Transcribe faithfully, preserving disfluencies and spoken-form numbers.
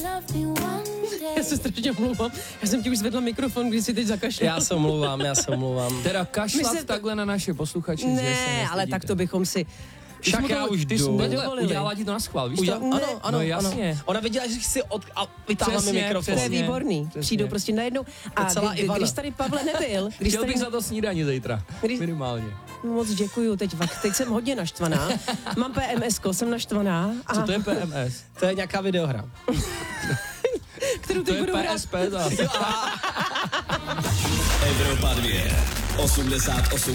Já se strašně omlouvám. Já jsem ti už zvedla mikrofon, když si teď zakašlal. Já se omlouvám, já se omlouvám. Teda kašlat My se- takhle na naše posluchače, Ne, že se ale nestydíte. tak to bychom si... Však jsme já to- už ty jdu. jsme Takhle dovolili. udělala ti to na schvál, víš Udělal, to? ano, ano, No ano. jasně. Ona viděla, že si od, a vytáhla mi Přesně, mikrofon. To je Přesně, výborný. přesně. Přijdou prostě najednou. A celá kdy, Ivana. když tady Pavle nebyl, když Chtěl tady... bych za to snídani zítra, Když- minimálně. Moc děkuju, teď, fakt- teď jsem hodně naštvaná. Mám P M S ko, jsem naštvaná. A Co to je P M S? To je nějaká videohra. kterou To teď je budu hrát. P S P zase. Evropa dva, osmdesát osm